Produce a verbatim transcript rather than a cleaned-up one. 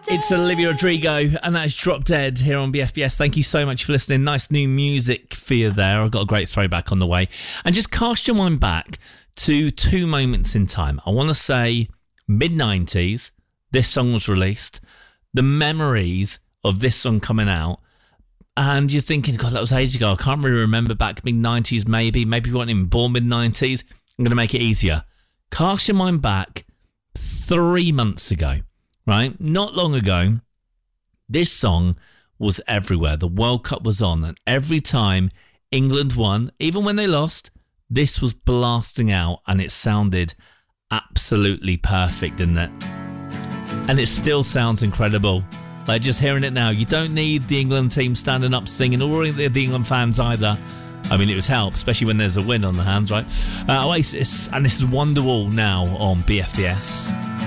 It's Olivia Rodrigo, and that is Drop Dead here on B F B S. Thank you so much for listening. Nice new music for you there. I've got a great throwback on the way. And just cast your mind back to two moments in time. I want to say mid nineties, this song was released. The memories of this song coming out. And you're thinking, God, that was ages ago. I can't really remember back mid nineties, maybe. Maybe you weren't even born mid nineties. I'm going to make it easier. Cast your mind back three months ago. Right? Not long ago, this song was everywhere. The World Cup was on, and every time England won, even when they lost, this was blasting out, and it sounded absolutely perfect, didn't it? And it still sounds incredible. Like, just hearing it now, you don't need the England team standing up singing, or the England fans either. I mean, it was help, especially when there's a win on the hands, right? Uh, Oasis, and this is Wonderwall now on B F B S.